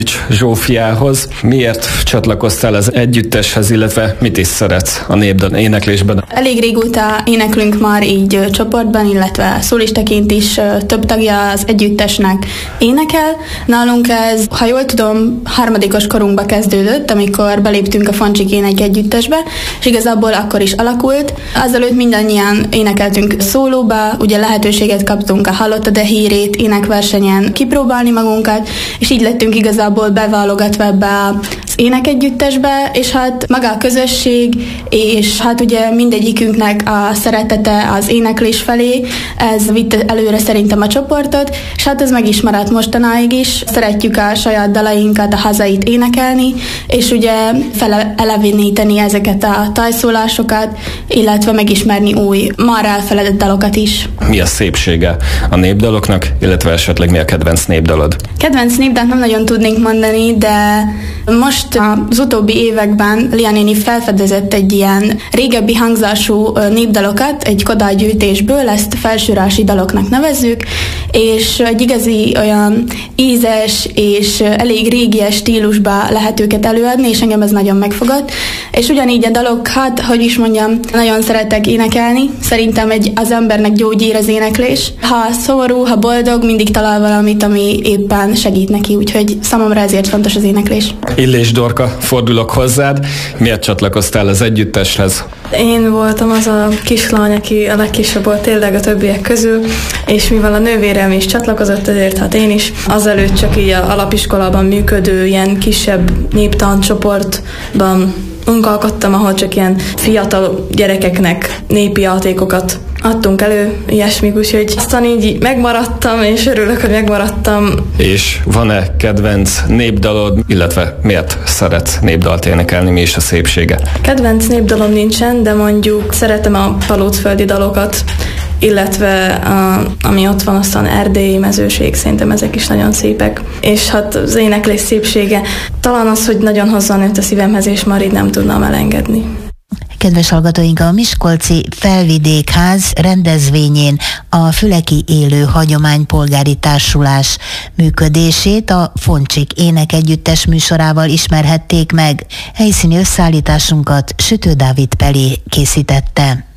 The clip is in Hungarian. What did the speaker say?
Zsófiához. Miért csatlakoztál az együtteshez, illetve mit is szeretsz a népdal éneklésben? Elég régóta éneklünk már így csoportban, illetve szólistaként is több tagja az együttesnek énekel. Nálunk ez, ha jól tudom, harmadikos korunkba kezdődött, amikor beléptünk a Foncsik Ének Együttesbe, és igazából akkor is alakult. Azelőtt mindannyian énekeltünk szólóba, ugye lehetőséget kaptunk a Hallottad a hírét énekversenyen kipróbálni magunkat, és így lettünk igazából beválogatva ebbe az énekegyüttesbe, és hát maga a közösség, és hát ugye mindegyikünknek a szeretete az éneklés felé, ez vitte előre szerintem a csoportot, és hát ez meg is maradt mostanáig is. Szeretjük a saját dalainkat, a hazait énekelni, és ugye eleveníteni ezeket a tajszólásokat, illetve megismerni új, már elfeledett dalokat is. Mi a szépsége a népdaloknak, illetve esetleg mi a kedvenc népdalod? Kedvenc népdalt nem nagyon tudnék mondani, de most az utóbbi években Lia néni felfedezett egy ilyen régebbi hangzású népdalokat egy Kodály gyűjtésből, ezt felsőrási daloknak nevezzük, és egy igazi olyan ízes és elég régies stílusba lehet őket előadni, és engem ez nagyon megfogott. És ugyanígy a dalok, hát, hogy is mondjam, nagyon szeretek énekelni. Szerintem az embernek gyógyír az éneklés. Ha szomorú, ha boldog, mindig talál valamit, ami éppen segít neki, úgyhogy számomra ezért fontos az éneklés. Illés Dorka, fordulok hozzád. Miért csatlakoztál az együtteshez? Én voltam az a kislány, aki a legkisebb volt tényleg a többiek közül, és mivel a nővérem is csatlakozott, ezért hát én is azelőtt csak így a alapiskolában működő ilyen kisebb néptancsoportban munkálkodtam, ahol csak ilyen fiatal gyerekeknek népi játékokat adtunk elő, ilyesmik, úgyhogy aztán így megmaradtam, és örülök, hogy megmaradtam. És van-e kedvenc népdalod, illetve miért szeretsz népdalt énekelni, mi is a szépsége? Kedvenc népdalom nincsen, de mondjuk szeretem a palócföldi dalokat, illetve ami ott van, aztán erdélyi mezőség, szerintem ezek is nagyon szépek. És hát az éneklés szépsége talán az, hogy nagyon hozzánőtt a szívemhez, és már így nem tudnám elengedni. Kedves hallgatóink, a Miskolci Felvidékház rendezvényén a Füleki Élő Hagyománypolgári Társulás működését a Foncsik Ének Együttes műsorával ismerhették meg. Helyszíni összeállításunkat Sütő Dávid Peli készítette.